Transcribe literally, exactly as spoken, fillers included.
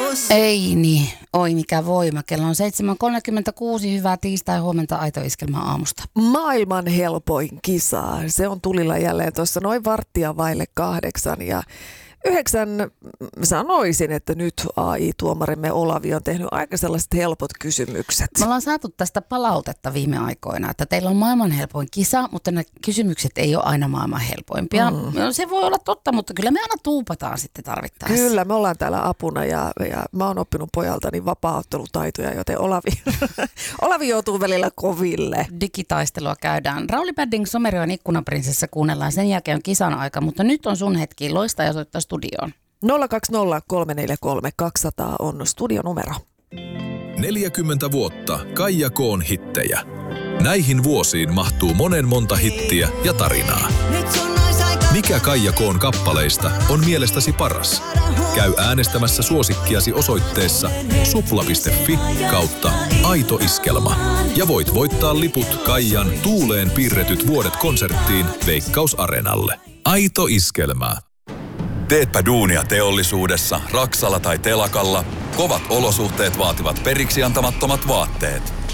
Ei niin, oi mikä voima. Kello on seitsemän kolmekymmentäkuusi, hyvää tiistai, huomenta Aito Iskelmä aamusta. Maailman helpoin kisa, se on tulilla jälleen tuossa noin varttia vaille kahdeksan ja yhdeksän sanoisin, että nyt A I-tuomarimme Olavi on tehnyt aika sellaiset helpot kysymykset. Me ollaan saatu tästä palautetta viime aikoina, että teillä on maailman helpoin kisa, mutta ne kysymykset ei ole aina maailman helpoimpia. Mm. Se voi olla totta, mutta kyllä me aina tuupataan sitten tarvittaessa. Kyllä, me ollaan täällä apuna ja, ja mä oon oppinut pojaltani vapaa-ottelutaitoja, joten Olavi, Olavi joutuu välillä koville. Digitaistelua käydään. Rauli Padding, Somerjoen ikkunaprinsessa kuunnellaan, sen jälkeen on kisan aika, mutta nyt on sun hetki, loista ja soittaa studioon. nolla kaksi nolla kolme neljä kolme kaksi nolla nolla on studionumero. neljäkymmentä vuotta Kaija K:n hittejä. Näihin vuosiin mahtuu monen monta hittiä ja tarinaa. Mikä Kaija K:n kappaleista on mielestäsi paras? Käy äänestämässä suosikkiasi osoitteessa supla piste fi kautta Aito Iskelma. Ja voit voittaa liput Kaijan tuuleen piirretyt vuodet konserttiin Veikkaus-areenalle. Aito Iskelma. Teetpä duunia teollisuudessa, raksalla tai telakalla, kovat olosuhteet vaativat periksi antamattomat vaatteet.